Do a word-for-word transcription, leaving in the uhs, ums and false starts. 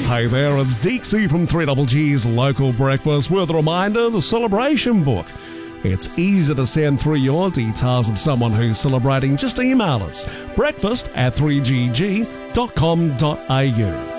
Hey there, it's Deeksy from three G's Local Breakfast with a reminder, the celebration book. It's easy to send through your details of someone who's celebrating. Just email us, breakfast at three g g dot com dot a u.